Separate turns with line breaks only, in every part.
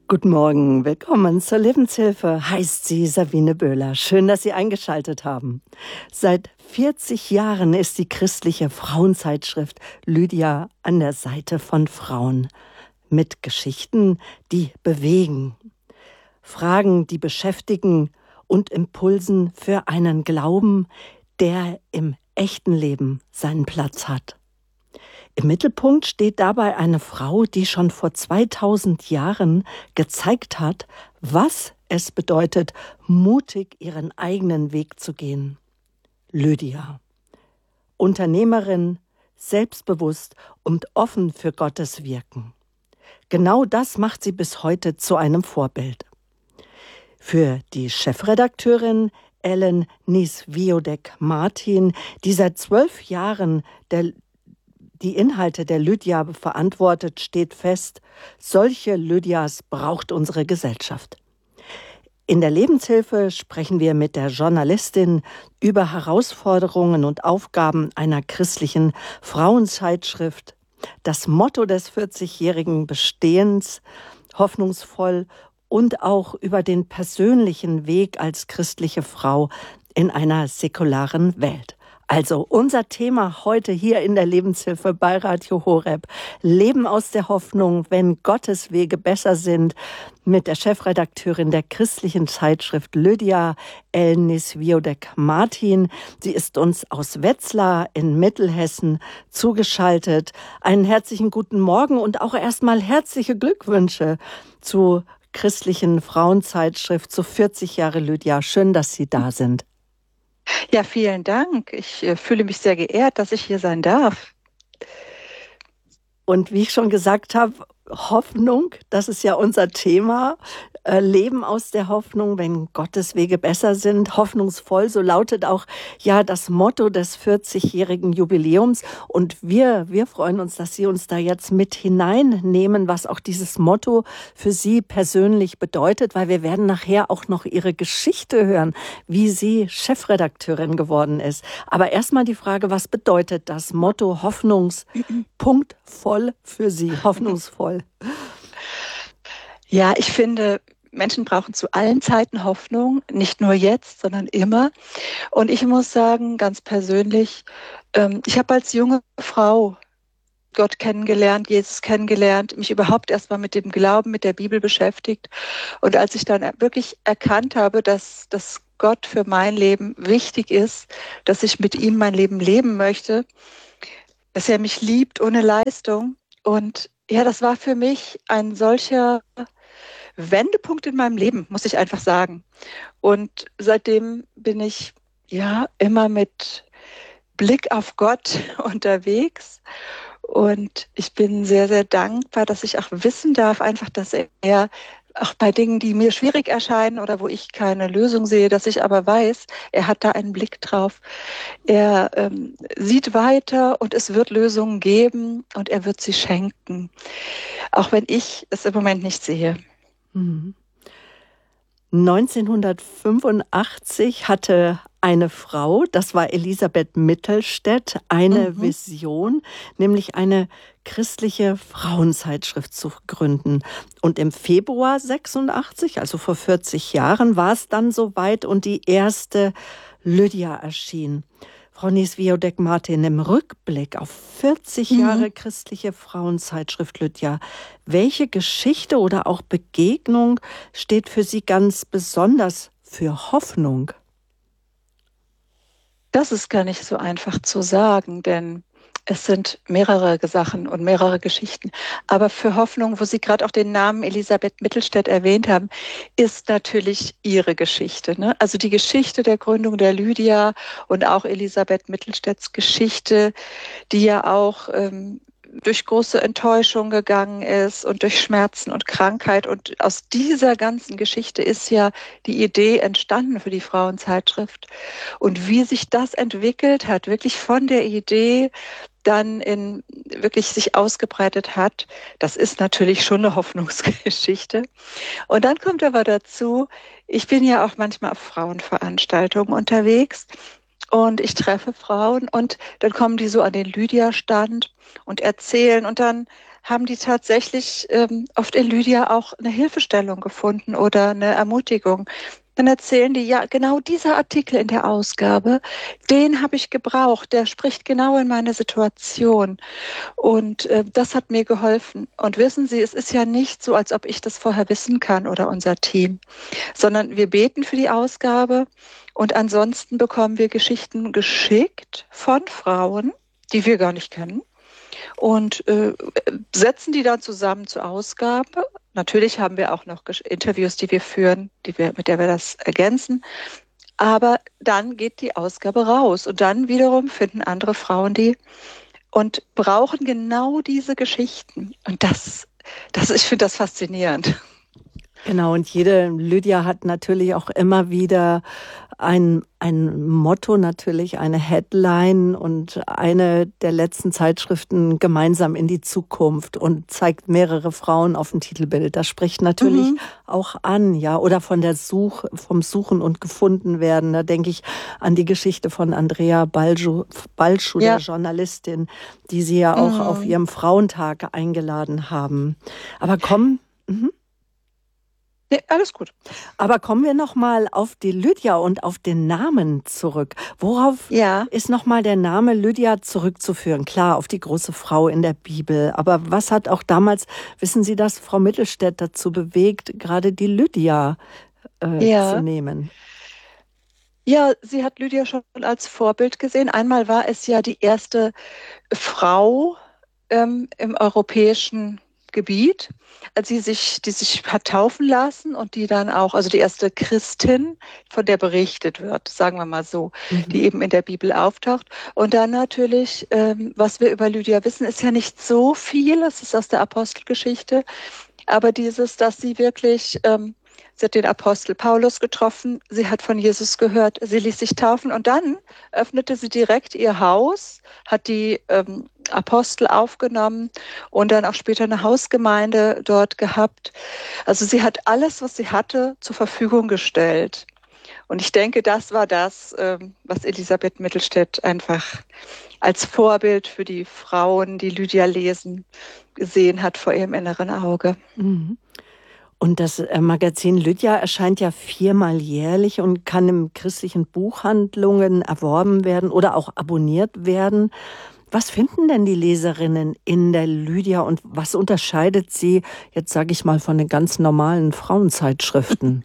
Guten Morgen, willkommen zur Lebenshilfe, heißt sie Sabine Böhler. Schön, dass Sie eingeschaltet haben. Seit 40 Jahren ist die christliche Frauenzeitschrift Lydia an der Seite von Frauen. Mit Geschichten, die bewegen, Fragen, die beschäftigen und Impulsen für einen Glauben, der im echten Leben seinen Platz hat. Im Mittelpunkt steht dabei eine Frau, die schon vor 2000 Jahren gezeigt hat, was es bedeutet, mutig ihren eigenen Weg zu gehen. Lydia. Unternehmerin, selbstbewusst und offen für Gottes Wirken. Genau das macht sie bis heute zu einem Vorbild. Für die Chefredakteurin Ellen Nies-Wiodek-Martin, die seit 12 Jahren die Inhalte der Lydia verantwortet, steht fest, solche Lydias braucht unsere Gesellschaft. In der Lebenshilfe sprechen wir mit der Journalistin über Herausforderungen und Aufgaben einer christlichen Frauenzeitschrift. Das Motto des 40-jährigen Bestehens, hoffnungsvoll, und auch über den persönlichen Weg als christliche Frau in einer säkularen Welt. Also unser Thema heute hier in der Lebenshilfe bei Radio Horeb. Leben aus der Hoffnung, wenn Gottes Wege besser sind, mit der Chefredakteurin der christlichen Zeitschrift Lydia, Ellen Nies-Wiodek-Martin. Sie ist uns aus Wetzlar in Mittelhessen zugeschaltet. Einen herzlichen guten Morgen und auch erstmal herzliche Glückwünsche zu christlichen Frauenzeitschrift, zu 40 Jahre Lydia. Schön, dass Sie da sind.
Ja, vielen Dank. Ich fühle mich sehr geehrt, dass ich hier sein darf.
Und wie ich schon gesagt habe, Hoffnung, das ist ja unser Thema. Leben aus der Hoffnung, wenn Gottes Wege besser sind, hoffnungsvoll, so lautet auch ja das Motto des 40-jährigen Jubiläums. Und wir freuen uns, dass Sie uns da jetzt mit hineinnehmen, was auch dieses Motto für Sie persönlich bedeutet, weil wir werden nachher auch noch Ihre Geschichte hören, wie sie Chefredakteurin geworden ist. Aber erstmal die Frage, was bedeutet das Motto Hoffnungspunktvoll für Sie, hoffnungsvoll?
Ja, ich finde, Menschen brauchen zu allen Zeiten Hoffnung, nicht nur jetzt, sondern immer. Und ich muss sagen, ganz persönlich, ich habe als junge Frau Gott kennengelernt, Jesus kennengelernt, mich überhaupt erstmal mit dem Glauben, mit der Bibel beschäftigt. Und als ich dann wirklich erkannt habe, dass Gott für mein Leben wichtig ist, dass ich mit ihm mein Leben leben möchte, dass er mich liebt ohne Leistung. Und ja, das war für mich ein solcher Wendepunkt in meinem Leben, muss ich einfach sagen. Und seitdem bin ich ja immer mit Blick auf Gott unterwegs. Und ich bin sehr, sehr dankbar, dass ich auch wissen darf, einfach, dass er auch bei Dingen, die mir schwierig erscheinen oder wo ich keine Lösung sehe, dass ich aber weiß, er hat da einen Blick drauf. Er sieht weiter und es wird Lösungen geben und er wird sie schenken. Auch wenn ich es im Moment nicht sehe.
1985 hatte eine Frau, das war Elisabeth Mittelstädt, eine Vision, nämlich eine christliche Frauenzeitschrift zu gründen. Und im Februar 86, also vor 40 Jahren, war es dann soweit und die erste Lydia erschien. Frau Nies-Wiodek-Martin, im Rückblick auf 40 Jahre christliche Frauenzeitschrift Lydia, welche Geschichte oder auch Begegnung steht für Sie ganz besonders für Hoffnung?
Das ist gar nicht so einfach zu sagen, denn es sind mehrere Sachen und mehrere Geschichten. Aber für Hoffnung, wo Sie gerade auch den Namen Elisabeth Mittelstädt erwähnt haben, ist natürlich ihre Geschichte. Ne? Also die Geschichte der Gründung der Lydia und auch Elisabeth Mittelstädts Geschichte, die ja auch durch große Enttäuschung gegangen ist und durch Schmerzen und Krankheit. Und aus dieser ganzen Geschichte ist ja die Idee entstanden für die Frauenzeitschrift. Und wie sich das entwickelt hat, wirklich von der Idee dann in wirklich sich ausgebreitet hat, das ist natürlich schon eine Hoffnungsgeschichte. Und dann kommt aber dazu, ich bin ja auch manchmal auf Frauenveranstaltungen unterwegs und ich treffe Frauen und dann kommen die so an den Lydia-Stand und erzählen und dann haben die tatsächlich oft in Lydia auch eine Hilfestellung gefunden oder eine Ermutigung. Dann erzählen die, ja, genau dieser Artikel in der Ausgabe, den habe ich gebraucht, der spricht genau in meine Situation. Und das hat mir geholfen. Und wissen Sie, es ist ja nicht so, als ob ich das vorher wissen kann oder unser Team, sondern wir beten für die Ausgabe und ansonsten bekommen wir Geschichten geschickt von Frauen, die wir gar nicht kennen und setzen die dann zusammen zur Ausgabe. Natürlich haben wir auch noch Interviews, die wir führen, mit der wir das ergänzen. Aber dann geht die Ausgabe raus und dann wiederum finden andere Frauen die und brauchen genau diese Geschichten. Und ich finde das faszinierend.
Genau, und jede Lydia hat natürlich auch immer wieder ein Motto, natürlich eine Headline und eine der letzten Zeitschriften gemeinsam in die Zukunft und zeigt mehrere Frauen auf dem Titelbild. Das spricht natürlich auch an, ja, oder vom Suchen und gefunden werden. Da denke ich an die Geschichte von Andrea Balschuh, der Journalistin, die Sie ja auch auf ihrem Frauentag eingeladen haben. Aber
Nee, alles gut.
Aber kommen wir noch mal auf die Lydia und auf den Namen zurück. Worauf ist noch mal der Name Lydia zurückzuführen? Klar, auf die große Frau in der Bibel. Aber was hat auch damals, wissen Sie das, Frau Mittelstädt dazu bewegt, gerade die Lydia zu nehmen?
Ja, sie hat Lydia schon als Vorbild gesehen. Einmal war es ja die erste Frau im europäischen Gebiet, die sich hat taufen lassen und die dann auch, also die erste Christin, von der berichtet wird, sagen wir mal so, die eben in der Bibel auftaucht. Und dann natürlich, was wir über Lydia wissen, ist ja nicht so viel, es ist aus der Apostelgeschichte, aber dass sie wirklich, sie hat den Apostel Paulus getroffen, sie hat von Jesus gehört, sie ließ sich taufen und dann öffnete sie direkt ihr Haus, hat die Apostel aufgenommen und dann auch später eine Hausgemeinde dort gehabt. Also sie hat alles, was sie hatte, zur Verfügung gestellt. Und ich denke, das war das, was Elisabeth Mittelstädt einfach als Vorbild für die Frauen, die Lydia lesen, gesehen hat vor ihrem inneren Auge.
Und das Magazin Lydia erscheint ja 4-mal jährlich und kann in christlichen Buchhandlungen erworben werden oder auch abonniert werden. Was finden denn die Leserinnen in der Lydia und was unterscheidet sie, jetzt sage ich mal, von den ganz normalen Frauenzeitschriften?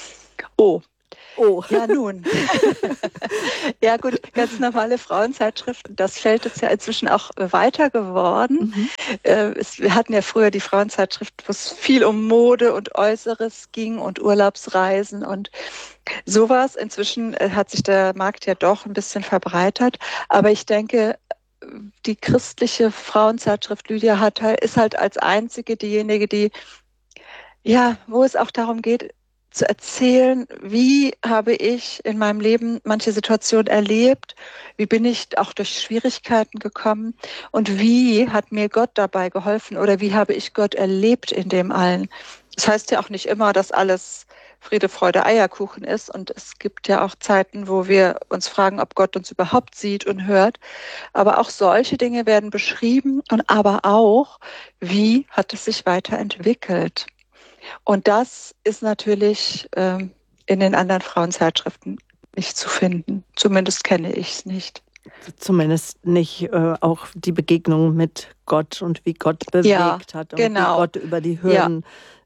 Ja, nun. Ja gut, ganz normale Frauenzeitschriften, das Feld ist ja inzwischen auch weiter geworden. Wir hatten ja früher die Frauenzeitschrift, wo es viel um Mode und Äußeres ging und Urlaubsreisen und sowas. Inzwischen hat sich der Markt ja doch ein bisschen verbreitert. Aber ich denke, die christliche Frauenzeitschrift Lydia ist halt als einzige diejenige, wo es auch darum geht, zu erzählen, wie habe ich in meinem Leben manche Situation erlebt, wie bin ich auch durch Schwierigkeiten gekommen und wie hat mir Gott dabei geholfen oder wie habe ich Gott erlebt in dem allen. Das heißt ja auch nicht immer, dass alles Friede, Freude, Eierkuchen ist und es gibt ja auch Zeiten, wo wir uns fragen, ob Gott uns überhaupt sieht und hört. Aber auch solche Dinge werden beschrieben und aber auch, wie hat es sich weiterentwickelt. Und das ist natürlich in den anderen Frauenzeitschriften nicht zu finden. Zumindest kenne ich es nicht.
Zumindest nicht auch die Begegnung mit Gott und wie Gott bewegt hat und wie Gott über die Hürden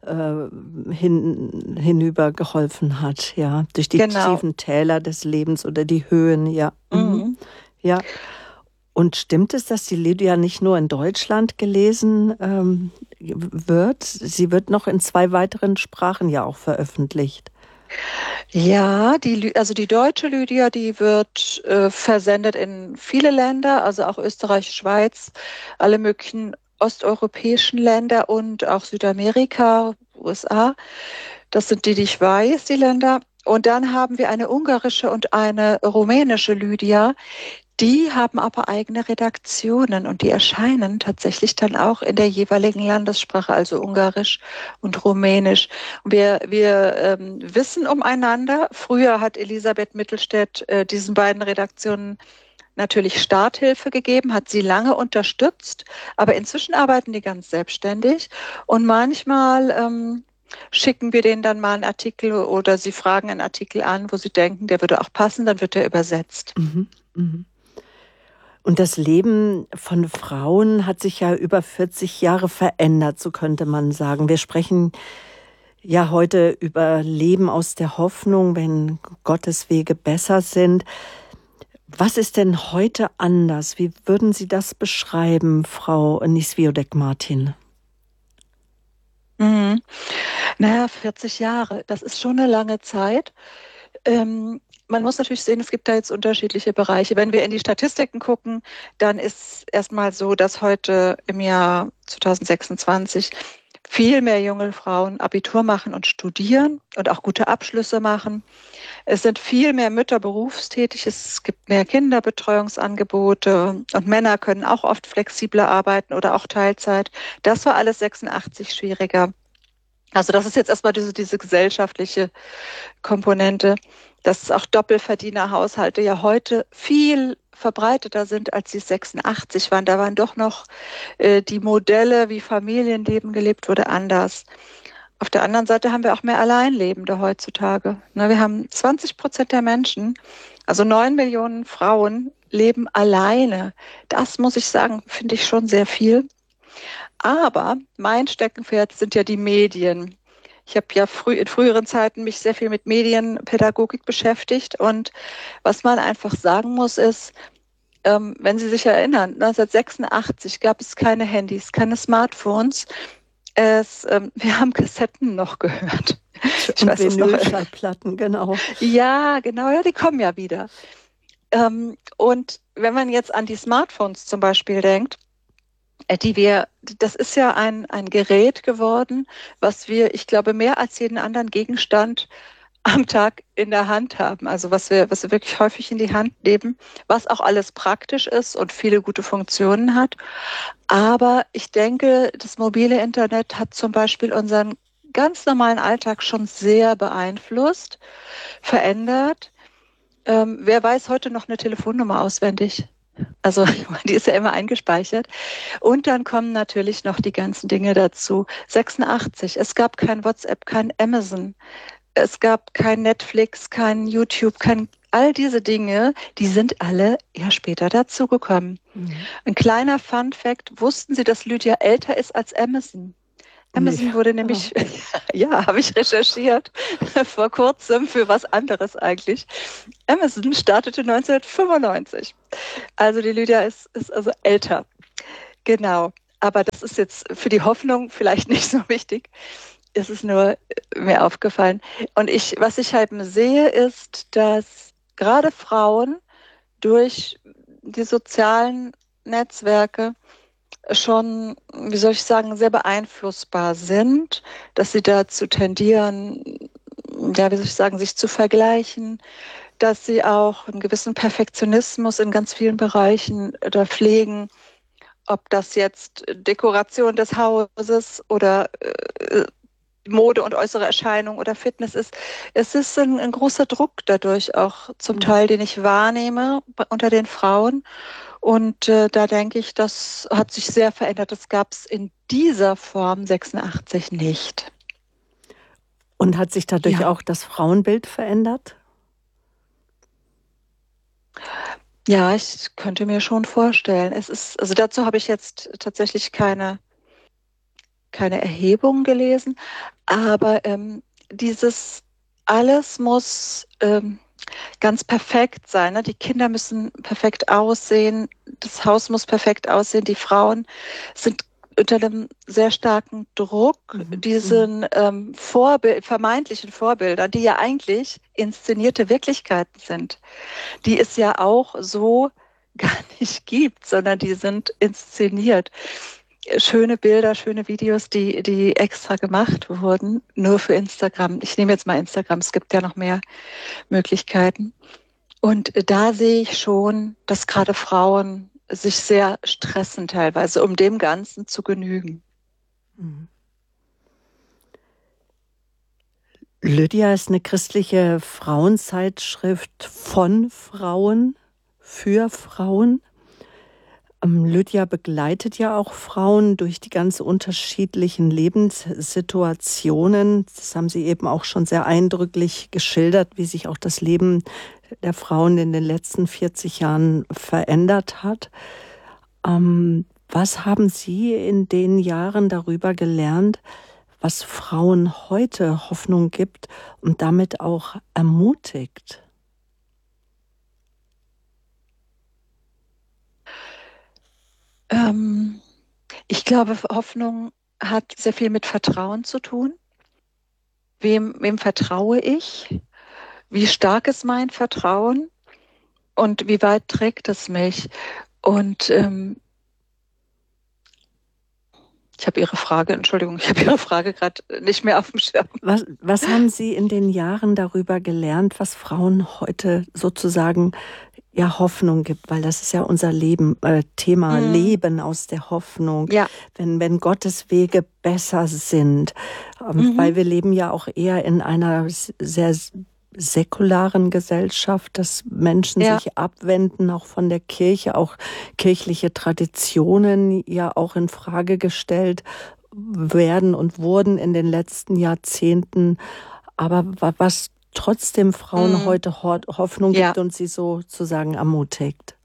hinüber geholfen hat, ja, durch die tiefen Täler des Lebens oder die Höhen, ja. Ja. Und stimmt es, dass die Lydia nicht nur in Deutschland gelesen wird? Sie wird noch in 2 weiteren Sprachen ja auch veröffentlicht.
Ja, die deutsche Lydia, die wird versendet in viele Länder, also auch Österreich, Schweiz, alle möglichen osteuropäischen Länder und auch Südamerika, USA. Das sind die ich weiß, die Länder. Und dann haben wir eine ungarische und eine rumänische Lydia. Die haben aber eigene Redaktionen und die erscheinen tatsächlich dann auch in der jeweiligen Landessprache, also Ungarisch und Rumänisch. Wir wissen umeinander. Früher hat Elisabeth Mittelstädt diesen beiden Redaktionen natürlich Starthilfe gegeben, hat sie lange unterstützt, aber inzwischen arbeiten die ganz selbstständig und manchmal schicken wir denen dann mal einen Artikel oder sie fragen einen Artikel an, wo sie denken, der würde auch passen, dann wird er übersetzt.
Mhm. Mhm. Und das Leben von Frauen hat sich ja über 40 Jahre verändert, so könnte man sagen. Wir sprechen ja heute über Leben aus der Hoffnung, wenn Gottes Wege besser sind. Was ist denn heute anders? Wie würden Sie das beschreiben, Frau Niswiodek-Martin?
Mhm. Naja, 40 Jahre, das ist schon eine lange Zeit. Man muss natürlich sehen, es gibt da jetzt unterschiedliche Bereiche. Wenn wir in die Statistiken gucken, dann ist erstmal so, dass heute im Jahr 2026 viel mehr junge Frauen Abitur machen und studieren und auch gute Abschlüsse machen. Es sind viel mehr Mütter berufstätig, es gibt mehr Kinderbetreuungsangebote und Männer können auch oft flexibler arbeiten oder auch Teilzeit. Das war alles 86 schwieriger. Also das ist jetzt erstmal diese gesellschaftliche Komponente, dass auch Doppelverdienerhaushalte ja heute viel verbreiteter sind, als sie 86 waren. Da waren doch noch die Modelle, wie Familienleben gelebt wurde, anders. Auf der anderen Seite haben wir auch mehr Alleinlebende heutzutage. Wir haben 20% der Menschen, also 9 Millionen Frauen, leben alleine. Das muss ich sagen, finde ich schon sehr viel. Aber mein Steckenpferd sind ja die Medien. Ich habe ja in früheren Zeiten mich sehr viel mit Medienpädagogik beschäftigt. Und was man einfach sagen muss, ist, wenn Sie sich erinnern, 1986 gab es keine Handys, keine Smartphones. Wir haben Kassetten noch gehört.
Ich weiß es noch. Vinylschallplatten, genau.
Ja, genau, ja, die kommen ja wieder. Und wenn man jetzt an die Smartphones zum Beispiel denkt, das ist ja ein Gerät geworden, was wir, ich glaube, mehr als jeden anderen Gegenstand am Tag in der Hand haben. Also was wir wirklich häufig in die Hand nehmen, was auch alles praktisch ist und viele gute Funktionen hat. Aber ich denke, das mobile Internet hat zum Beispiel unseren ganz normalen Alltag schon sehr beeinflusst, verändert. Wer weiß heute noch eine Telefonnummer auswendig? Also die ist ja immer eingespeichert. Und dann kommen natürlich noch die ganzen Dinge dazu. 86, es gab kein WhatsApp, kein Amazon, es gab kein Netflix, kein YouTube, all diese Dinge, die sind alle eher später dazugekommen. Mhm. Ein kleiner Fun-Fact, wussten Sie, dass Lydia älter ist als Amazon? Amazon wurde nämlich, ja, habe ich recherchiert, vor kurzem für was anderes eigentlich. Amazon startete 1995. Also die Lydia ist also älter. Genau. Aber das ist jetzt für die Hoffnung vielleicht nicht so wichtig. Es ist nur mir aufgefallen. Und was ich halt sehe, ist, dass gerade Frauen durch die sozialen Netzwerke schon, wie soll ich sagen, sehr beeinflussbar sind, dass sie dazu tendieren, ja, wie soll ich sagen, sich zu vergleichen, dass sie auch einen gewissen Perfektionismus in ganz vielen Bereichen da pflegen, ob das jetzt Dekoration des Hauses oder Mode und äußere Erscheinung oder Fitness ist. Es ist ein großer Druck dadurch auch zum Teil, den ich wahrnehme unter den Frauen. Und da denke ich, das hat sich sehr verändert. Das gab es in dieser Form 86 nicht.
Und hat sich dadurch auch das Frauenbild verändert?
Ja, ich könnte mir schon vorstellen. Also dazu habe ich jetzt tatsächlich keine Erhebung gelesen, aber dieses alles muss ganz perfekt sein. Ne? Die Kinder müssen perfekt aussehen, das Haus muss perfekt aussehen, die Frauen sind unter einem sehr starken Druck, diesen vermeintlichen Vorbildern, die ja eigentlich inszenierte Wirklichkeiten sind, die es ja auch so gar nicht gibt, sondern die sind inszeniert. Schöne Bilder, schöne Videos, die extra gemacht wurden, nur für Instagram. Ich nehme jetzt mal Instagram, es gibt ja noch mehr Möglichkeiten. Und da sehe ich schon, dass gerade Frauen sich sehr stressen teilweise, um dem Ganzen zu genügen.
Lydia ist eine christliche Frauenzeitschrift von Frauen für Frauen. Lydia begleitet ja auch Frauen durch die ganz unterschiedlichen Lebenssituationen. Das haben Sie eben auch schon sehr eindrücklich geschildert, wie sich auch das Leben der Frauen in den letzten 40 Jahren verändert hat. Was haben Sie in den Jahren darüber gelernt, was Frauen heute Hoffnung gibt und damit auch ermutigt?
Ich glaube, Hoffnung hat sehr viel mit Vertrauen zu tun. Wem vertraue ich? Wie stark ist mein Vertrauen? Und wie weit trägt es mich? Und ich habe Ihre Frage gerade nicht mehr auf dem Schirm.
Was haben Sie in den Jahren darüber gelernt, was Frauen heute sozusagen ja Hoffnung gibt? Weil das ist ja unser Thema, Leben aus der Hoffnung.
Ja.
Wenn Gottes Wege besser sind. Weil wir leben ja auch eher in einer sehr säkularen Gesellschaft, dass Menschen sich abwenden, auch von der Kirche, auch kirchliche Traditionen ja auch in Frage gestellt werden und wurden in den letzten Jahrzehnten. Aber was trotzdem Frauen heute Hoffnung gibt und sie sozusagen ermutigt.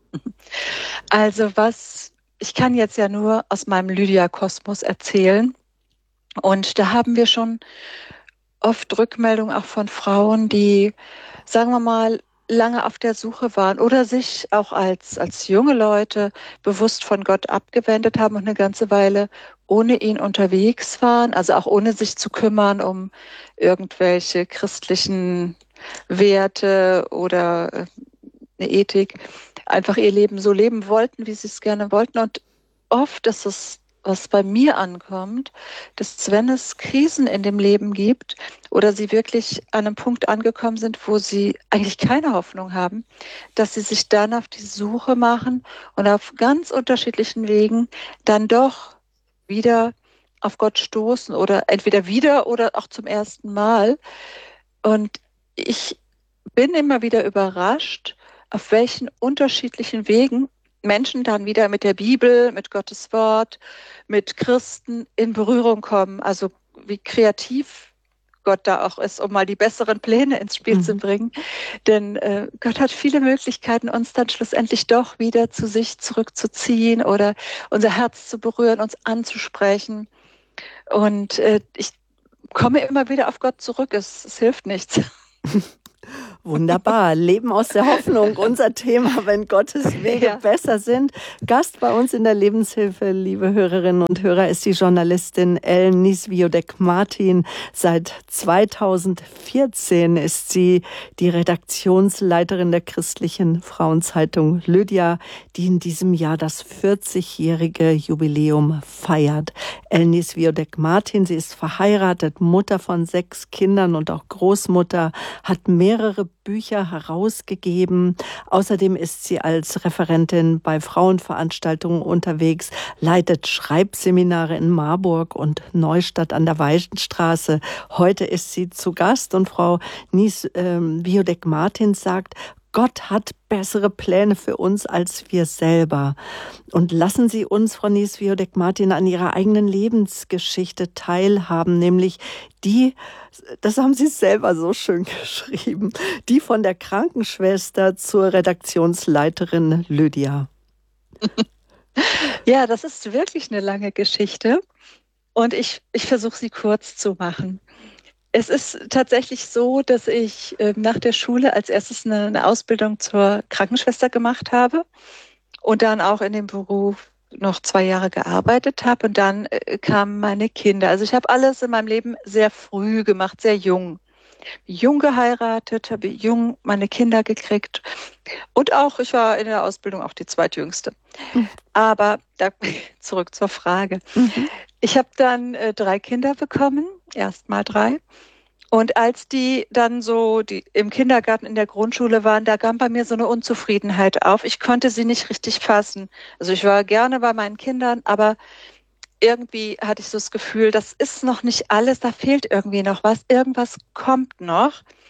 Also ich kann jetzt ja nur aus meinem Lydia-Kosmos erzählen. Und da haben wir schon oft Rückmeldungen auch von Frauen, die, sagen wir mal, lange auf der Suche waren oder sich auch als junge Leute bewusst von Gott abgewendet haben und eine ganze Weile ohne ihn unterwegs waren, also auch ohne sich zu kümmern um irgendwelche christlichen Werte oder eine Ethik, einfach ihr Leben so leben wollten, wie sie es gerne wollten. Und oft ist es, was bei mir ankommt, dass wenn es Krisen in dem Leben gibt oder sie wirklich an einem Punkt angekommen sind, wo sie eigentlich keine Hoffnung haben, dass sie sich dann auf die Suche machen und auf ganz unterschiedlichen Wegen dann doch wieder auf Gott stoßen oder entweder wieder oder auch zum ersten Mal. Und ich bin immer wieder überrascht, auf welchen unterschiedlichen Wegen Menschen dann wieder mit der Bibel, mit Gottes Wort, mit Christen in Berührung kommen. Also wie kreativ Gott da auch ist, um mal die besseren Pläne ins Spiel zu bringen. Denn Gott hat viele Möglichkeiten, uns dann schlussendlich doch wieder zu sich zurückzuziehen oder unser Herz zu berühren, uns anzusprechen. Und ich komme immer wieder auf Gott zurück. Es hilft nichts.
Wunderbar. Leben aus der Hoffnung, unser Thema, wenn Gottes Wege besser sind. Gast bei uns in der Lebenshilfe, liebe Hörerinnen und Hörer, ist die Journalistin Ellen Nieswiodek-Martin. Seit 2014 ist sie die Redaktionsleiterin der christlichen Frauenzeitung Lydia, die in diesem Jahr das 40-jährige Jubiläum feiert. Ellen Nieswiodek-Martin, sie ist verheiratet, Mutter von 6 Kindern und auch Großmutter, hat mehrere Bücher herausgegeben. Außerdem ist sie als Referentin bei Frauenveranstaltungen unterwegs, leitet Schreibseminare in Marburg und Neustadt an der Weichenstraße. Heute ist sie zu Gast und Frau Nieswiodek-Martin sagt, Gott hat bessere Pläne für uns als wir selber. Und lassen Sie uns, Frau Nieswiodek-Martin, an Ihrer eigenen Lebensgeschichte teilhaben, nämlich die, das haben Sie selber so schön geschrieben, die von der Krankenschwester zur Redaktionsleiterin Lydia.
Ja, das ist wirklich eine lange Geschichte und ich versuche sie kurz zu machen. Es ist tatsächlich so, dass ich nach der Schule als erstes eine Ausbildung zur Krankenschwester gemacht habe und dann auch in dem Beruf noch 2 Jahre gearbeitet habe und dann kamen meine Kinder. Also ich habe alles in meinem Leben sehr früh gemacht, sehr jung. Jung geheiratet, habe jung meine Kinder gekriegt und auch, ich war in der Ausbildung auch die zweitjüngste. Aber zurück zur Frage. Ich habe dann 3 Kinder bekommen, erst mal 3. Und als die dann die im Kindergarten, in der Grundschule waren, da kam bei mir so eine Unzufriedenheit auf. Ich konnte sie nicht richtig fassen. Also ich war gerne bei meinen Kindern, aber irgendwie hatte ich so das Gefühl, das ist noch nicht alles, da fehlt irgendwie noch was. Irgendwas kommt noch.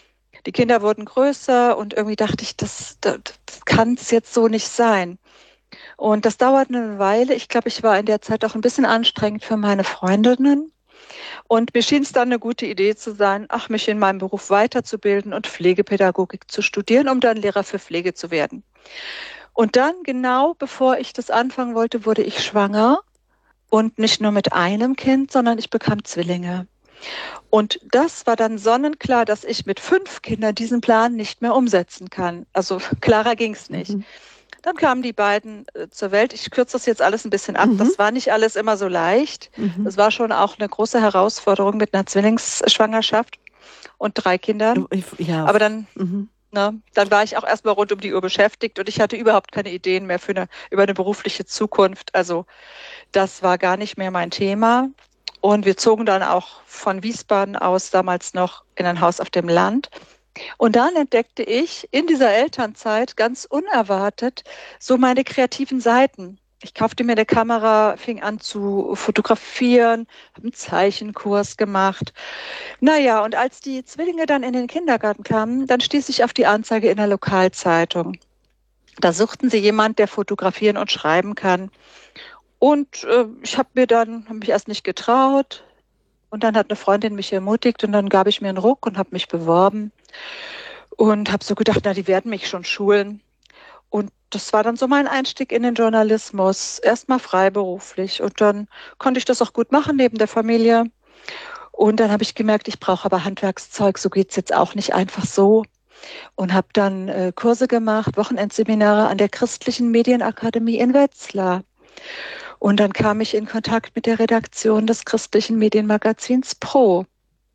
Die Kinder wurden größer und irgendwie dachte ich, das kann es jetzt so nicht sein. Und das dauerte eine Weile. Ich glaube, ich war in der Zeit auch ein bisschen anstrengend für meine Freundinnen. Und mir schien es dann eine gute Idee zu sein, mich in meinem Beruf weiterzubilden und Pflegepädagogik zu studieren, um dann Lehrer für Pflege zu werden. Und dann, genau bevor ich das anfangen wollte, wurde ich schwanger. Und nicht nur mit einem Kind, sondern ich bekam Zwillinge. Und das war dann sonnenklar, dass ich mit 5 Kindern diesen Plan nicht mehr umsetzen kann. Also klarer ging es nicht. Dann kamen die beiden zur Welt. Ich kürze das jetzt alles ein bisschen ab. Das war nicht alles immer so leicht. Das war schon auch eine große Herausforderung mit einer Zwillingsschwangerschaft und 3 Kindern.
Ja.
Aber dann, dann war ich auch erstmal rund um die Uhr beschäftigt und ich hatte überhaupt keine Ideen mehr über eine berufliche Zukunft. Also das war gar nicht mehr mein Thema. Und wir zogen dann auch von Wiesbaden aus damals noch in ein Haus auf dem Land. Und dann entdeckte ich in dieser Elternzeit ganz unerwartet so meine kreativen Seiten. Ich kaufte mir eine Kamera, fing an zu fotografieren, habe einen Zeichenkurs gemacht. Naja, und als die Zwillinge dann in den Kindergarten kamen, dann stieß ich auf die Anzeige in der Lokalzeitung. Da suchten sie jemanden, der fotografieren und schreiben kann. Und ich habe mich erst nicht getraut. Und dann hat eine Freundin mich ermutigt und dann gab ich mir einen Ruck und habe mich beworben und habe so gedacht, die werden mich schon schulen. Und das war dann so mein Einstieg in den Journalismus, erstmal freiberuflich. Und dann konnte ich das auch gut machen neben der Familie. Und dann habe ich gemerkt, ich brauche aber Handwerkszeug, so geht's jetzt auch nicht einfach so. Und habe dann Kurse gemacht, Wochenendseminare an der Christlichen Medienakademie in Wetzlar. Und dann kam ich in Kontakt mit der Redaktion des christlichen Medienmagazins Pro.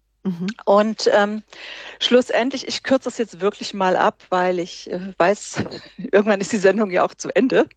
Und schlussendlich, ich kürze das jetzt wirklich mal ab, weil ich weiß, irgendwann ist die Sendung ja auch zu Ende.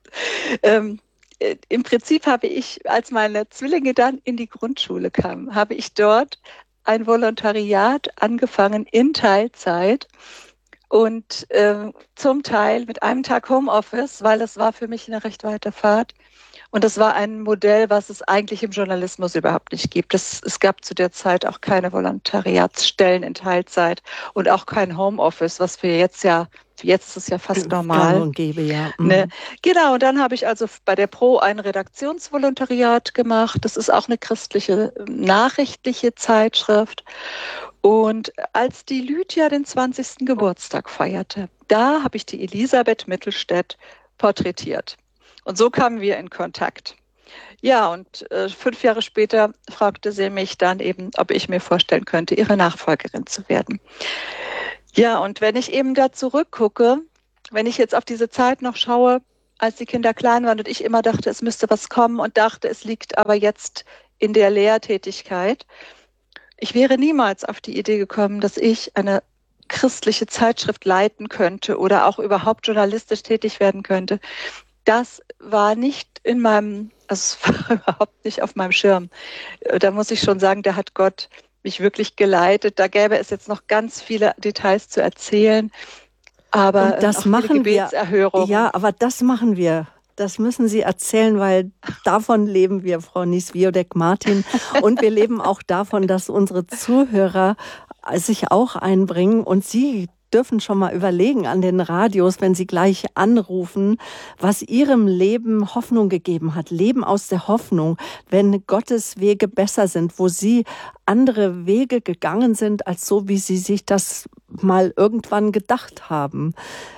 Im Prinzip habe ich, als meine Zwillinge dann in die Grundschule kamen, habe ich dort ein Volontariat angefangen in Teilzeit. Und zum Teil mit einem Tag Homeoffice, weil das war für mich eine recht weite Fahrt. Und das war ein Modell, was es eigentlich im Journalismus überhaupt nicht gibt. Es gab zu der Zeit auch keine Volontariatsstellen in Teilzeit und auch kein Homeoffice, was wir jetzt ist es ja fast normal.
Gang und gäbe, ja.
Ne? Genau, und dann habe ich also bei der Pro ein Redaktionsvolontariat gemacht. Das ist auch eine christliche, nachrichtliche Zeitschrift. Und als die Lydia den 20. Geburtstag feierte, da habe ich die Elisabeth Mittelstädt porträtiert. Und so kamen wir in Kontakt. Ja, und 5 Jahre später fragte sie mich dann eben, ob ich mir vorstellen könnte, ihre Nachfolgerin zu werden. Ja, und wenn ich eben da zurückgucke, wenn ich jetzt auf diese Zeit noch schaue, als die Kinder klein waren und ich immer dachte, es müsste was kommen und dachte, es liegt aber jetzt in der Lehrtätigkeit. Ich wäre niemals auf die Idee gekommen, dass ich eine christliche Zeitschrift leiten könnte oder auch überhaupt journalistisch tätig werden könnte. Das war nicht es war überhaupt nicht auf meinem Schirm. Da muss ich schon sagen, da hat Gott mich wirklich geleitet. Da gäbe es jetzt noch ganz viele Details zu erzählen. Aber
und das
auch
machen
viele Gebetserhörungen.
Ja, aber das machen wir. Das müssen Sie erzählen, weil davon leben wir, Frau Nies-Wiodek-Martin. Und wir leben auch davon, dass unsere Zuhörer sich auch einbringen. Und Sie dürfen schon mal überlegen an den Radios, wenn Sie gleich anrufen, was Ihrem Leben Hoffnung gegeben hat. Leben aus der Hoffnung, wenn Gottes Wege besser sind, wo Sie andere Wege gegangen sind, als so, wie Sie sich das mal irgendwann gedacht haben.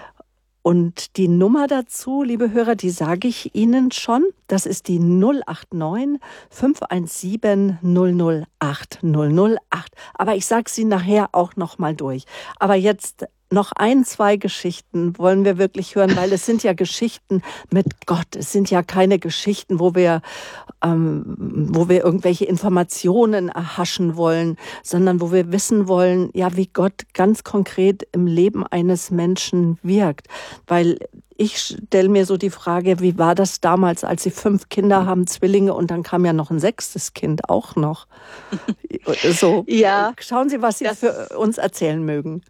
Und die Nummer dazu, liebe Hörer, die sage ich Ihnen schon. Das ist die 089 517 008 008. Aber ich sage sie nachher auch noch mal durch. Aber jetzt noch 2 Geschichten wollen wir wirklich hören, weil es sind ja Geschichten mit Gott. Es sind ja keine Geschichten, wo wir irgendwelche Informationen erhaschen wollen, sondern wo wir wissen wollen, ja, wie Gott ganz konkret im Leben eines Menschen wirkt. Weil ich stelle mir so die Frage, wie war das damals, als Sie 5 Kinder haben, Zwillinge, und dann kam ja noch ein 6. Kind auch noch. So,
Ja,
schauen Sie, was Sie für uns erzählen mögen.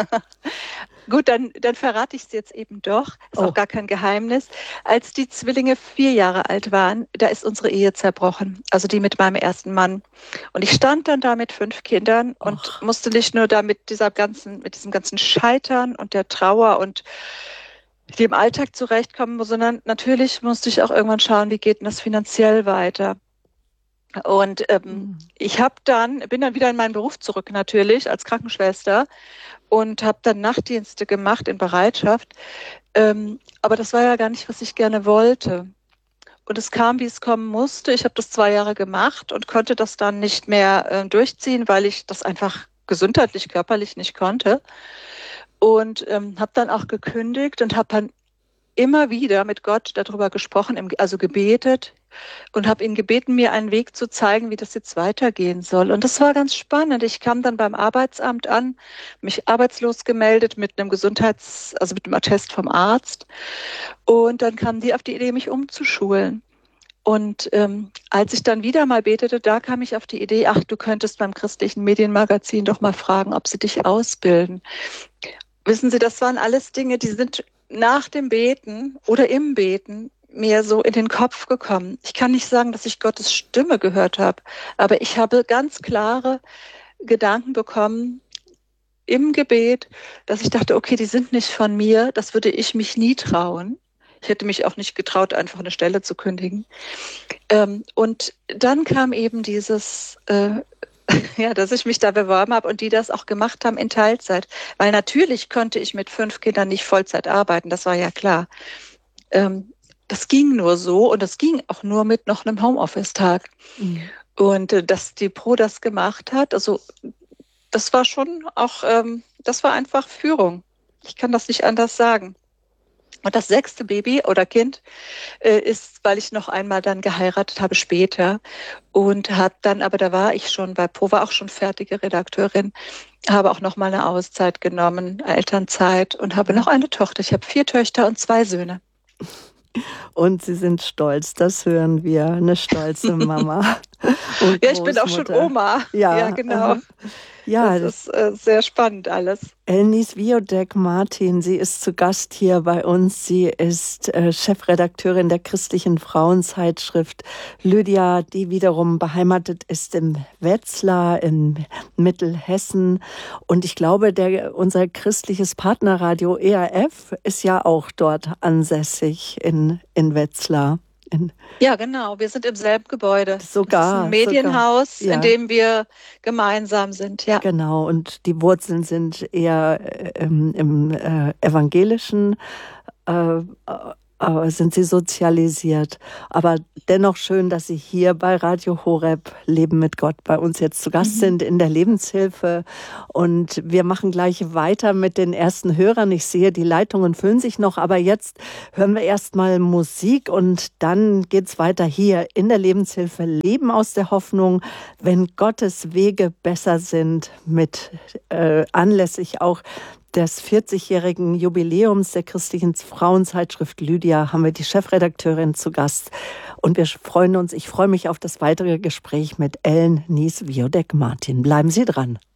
Gut, dann verrate ich es jetzt eben doch. Ist auch gar kein Geheimnis. Als die Zwillinge 4 Jahre alt waren, da ist unsere Ehe zerbrochen. Also die mit meinem ersten Mann. Und ich stand dann da mit 5 Kindern und musste nicht nur da mit diesem ganzen Scheitern und der Trauer und dem Alltag zurechtkommen, sondern natürlich musste ich auch irgendwann schauen, wie geht denn das finanziell weiter. Und ich bin dann wieder in meinen Beruf zurück, natürlich, als Krankenschwester, und habe dann Nachtdienste gemacht in Bereitschaft. Aber das war ja gar nicht, was ich gerne wollte. Und es kam, wie es kommen musste. Ich habe das 2 Jahre gemacht und konnte das dann nicht mehr durchziehen, weil ich das einfach gesundheitlich, körperlich nicht konnte. Und habe dann auch gekündigt und habe dann immer wieder mit Gott darüber gesprochen, also gebetet, und habe ihn gebeten, mir einen Weg zu zeigen, wie das jetzt weitergehen soll. Und das war ganz spannend. Ich kam dann beim Arbeitsamt an, mich arbeitslos gemeldet mit einem mit einem Attest vom Arzt. Und dann kamen die auf die Idee, mich umzuschulen. Und als ich dann wieder mal betete, da kam ich auf die Idee, ach, du könntest beim christlichen Medienmagazin doch mal fragen, ob sie dich ausbilden. Wissen Sie, das waren alles Dinge, die sind nach dem Beten oder im Beten mir so in den Kopf gekommen. Ich kann nicht sagen, dass ich Gottes Stimme gehört habe, aber ich habe ganz klare Gedanken bekommen im Gebet, dass ich dachte, okay, die sind nicht von mir, das würde ich mich nie trauen. Ich hätte mich auch nicht getraut, einfach eine Stelle zu kündigen. Und dann kam eben dieses, dass ich mich da beworben habe und die das auch gemacht haben in Teilzeit. Weil natürlich konnte ich mit 5 Kindern nicht Vollzeit arbeiten, das war ja klar. Das ging nur so, und das ging auch nur mit noch einem Homeoffice-Tag. Mhm. Und dass die Pro das gemacht hat, also das war schon auch, das war einfach Führung. Ich kann das nicht anders sagen. Und das 6. Baby oder Kind ist, weil ich noch einmal dann geheiratet habe später und habe dann, aber da war ich schon bei Pro, war auch schon fertige Redakteurin, habe auch noch mal eine Auszeit genommen, Elternzeit, und habe noch eine Tochter. Ich habe 4 Töchter und 2 Söhne.
Und Sie sind stolz, das hören wir, eine stolze Mama. Und
ja, ich bin auch schon Oma. Ja genau.
Ja,
das ist sehr spannend alles.
Elnys Wiodek-Martin, sie ist zu Gast hier bei uns. Sie ist Chefredakteurin der christlichen Frauenzeitschrift Lydia, die wiederum beheimatet ist in Wetzlar in Mittelhessen. Und ich glaube, unser christliches Partnerradio ERF ist ja auch dort ansässig in Wetzlar.
Ja, genau. Wir sind im selben Gebäude.
Sogar.
Das ist ein Medienhaus, in dem wir gemeinsam sind. Ja.
Genau. Und die Wurzeln sind eher im evangelischen, sind Sie sozialisiert. Aber dennoch schön, dass Sie hier bei Radio Horeb Leben mit Gott bei uns jetzt zu Gast sind in der Lebenshilfe. Und wir machen gleich weiter mit den ersten Hörern. Ich sehe, die Leitungen füllen sich noch. Aber jetzt hören wir erstmal Musik und dann geht's weiter hier in der Lebenshilfe. Leben aus der Hoffnung, wenn Gottes Wege besser sind, mit anlässlich auch des 40-jährigen Jubiläums der christlichen Frauenzeitschrift Lydia haben wir die Chefredakteurin zu Gast. Und ich freue mich auf das weitere Gespräch mit Elnys Wiodek-Martin. Bleiben Sie dran.